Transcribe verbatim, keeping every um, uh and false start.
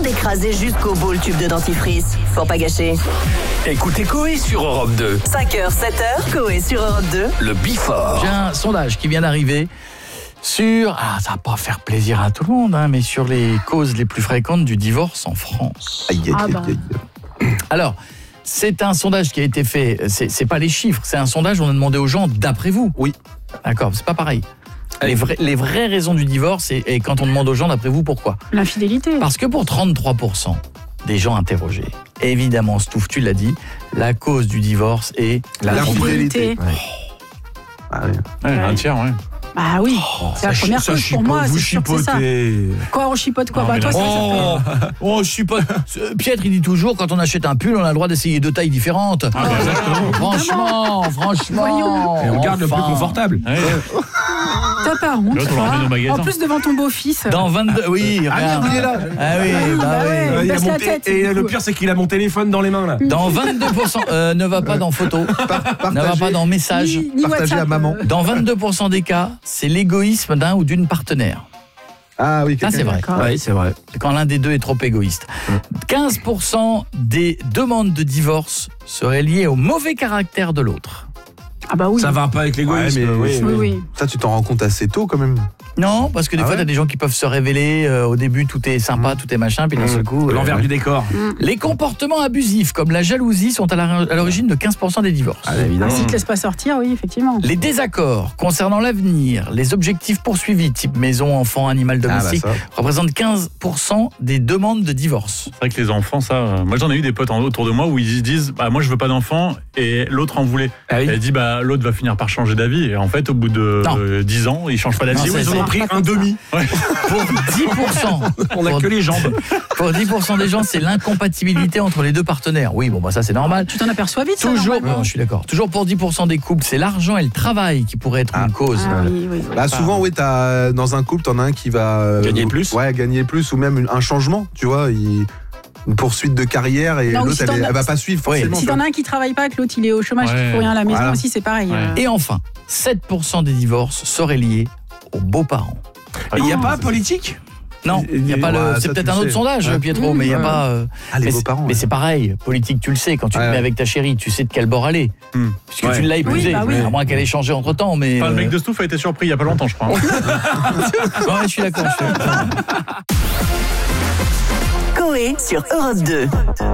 écraser jusqu'au bout le tube de dentifrice. Pour pas gâcher. Écoutez Coé sur Europe deux. cinq heures, sept heures, Coé sur Europe deux. Le Before. J'ai un sondage qui vient d'arriver sur, ah, ça va pas faire plaisir à tout le monde, hein, mais sur les causes les plus fréquentes du divorce en France. Aïe, aïe, Ah aïe, bah. aïe. Alors, c'est un sondage qui a été fait, c'est, c'est pas les chiffres, c'est un sondage où on a demandé aux gens d'après vous. Oui. D'accord, c'est pas pareil. Les, vrais, les vraies raisons du divorce, et, et quand on demande aux gens d'après vous, pourquoi ? L'infidélité. Parce que pour trente-trois pour cent des gens interrogés, évidemment, Stouff, tu l'as dit, la cause du divorce est L'infidélité. Ouais. Ah oui. Ouais, un tiers, ouais. Bah oui, c'est la première cause pour moi, c'est sûr que c'est ça. Quoi, on chipote quoi? Non, Bah mais toi, là, c'est Oh, oh, je suis pas. Pietre, il dit toujours, quand on achète un pull, on a le droit d'essayer deux tailles différentes. Ah, bah, exactement. Franchement, franchement. Voyons. Et on garde le plus Enfin. confortable. Ouais. T'as pas honte, L'autre, on le ramène au toi. magasin. En plus, devant ton beau-fils. Dans vingt-deux. Oui, regarde. il est là. Ah oui, bah bah oui. ouais. Euh, il a baisse la monté- tête, et du le coup. pire, c'est qu'il a mon téléphone dans les mains, là. Dans vingt-deux pour cent, euh, ne va pas dans photo, ne va pas dans message. Ni, ni Partagé WhatsApp, à maman. euh, Dans vingt-deux pour cent des cas, c'est l'égoïsme d'un ou d'une partenaire. Ah oui, Ça, quelqu'un- c'est vrai. D'accord. Oui, c'est vrai. C'est quand l'un des deux est trop égoïste. quinze pour cent des demandes de divorce seraient liées au mauvais caractère de l'autre. Ah bah oui. Ça va pas avec l'égoïsme. Ouais, mais- oui, Oui, mais- oui. Ça, tu t'en rends compte assez tôt quand même. Non, parce que des Ah fois, ouais t'as des gens qui peuvent se révéler. euh, au début, tout est sympa, tout est machin, puis d'un seul coup. euh, L'envers du décor. Les comportements abusifs, comme la jalousie, sont à la- à l'origine de quinze pour cent des divorces. Ah, évidemment. S'il te laisse pas sortir, oui, effectivement. Les désaccords concernant l'avenir, les objectifs poursuivis, type maison, enfant, animal Ah bah domestique, ça. représentent quinze pour cent des demandes de divorce. C'est vrai que les enfants, ça. euh, Moi, j'en ai eu des potes en- autour de moi où ils disent bah, moi, je veux pas d'enfant, et l'autre en voulait. Ah oui. Et elle dit bah, l'autre va finir par changer d'avis. Et en fait, au bout de Non. euh, dix ans, il change pas d'avis. Non, Oui, c'est- ils en c'est- ont Ils ont pris un demi. Pour dix pour cent, On a pour, que les jambes. pour dix pour cent des gens, c'est l'incompatibilité entre les deux partenaires. Oui, bon, bah ça c'est normal. Tu t'en aperçois vite, ça, Toujours, normalement. non, je suis d'accord. Toujours pour dix pour cent des couples, c'est l'argent et le travail qui pourraient être Ah. une cause. Ah oui, oui. Bah souvent, oui, t'as dans un couple, t'en as un qui va euh, Gagner plus. Ouais, gagner plus ou même une- un changement, tu vois, il- une poursuite de carrière et Non, ou l'autre, si elle, t'en est- as- elle va pas suivre Oui. forcément. Si tu t'en vois. as un qui travaille pas, que l'autre il est au chômage, Ouais. qui fout rien à la maison Voilà. aussi, c'est pareil. Ouais. euh. Et enfin, sept pour cent des divorces seraient liés aux beaux-parents. Il n'y a Ah, pas politique. Non, il y a pas le. Ouais, c'est ça, peut-être tu un le autre sais. sondage, Ouais. Pietro, mais il y a Ouais. pas. euh, Ah, les mais, beaux-parents. c'est, mais ouais. c'est pareil, politique, tu le sais. Quand tu Ouais. te mets avec ta chérie, tu sais de quel bord aller, Hmm. puisque Ouais. tu l'as épousée. Oui, bah oui. À moins qu'elle ait changé entre temps, mais. Enfin, le mec euh, de Stouff a été surpris il y a pas longtemps, je crois. Ouais, je suis d'accord. je suis d'accord. Coé sur Europe deux.